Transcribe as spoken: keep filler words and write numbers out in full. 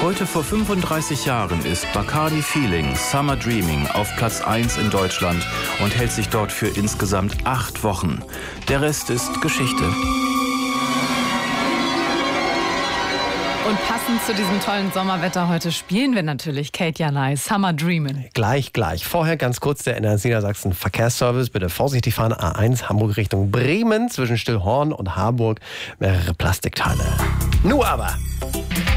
Heute vor fünfunddreißig Jahren ist Bacardi Feeling Summer Dreaming auf Platz eins in Deutschland und hält sich dort für insgesamt acht Wochen. Der Rest ist Geschichte. Und passend zu diesem tollen Sommerwetter heute spielen wir natürlich Kate Janay, Summer Dreamin'. Gleich, gleich. Vorher ganz kurz der N R S Niedersachsen Verkehrsservice. Bitte vorsichtig fahren. A eins Hamburg Richtung Bremen zwischen Stillhorn und Harburg. Mehrere Plastikteile. Nu aber!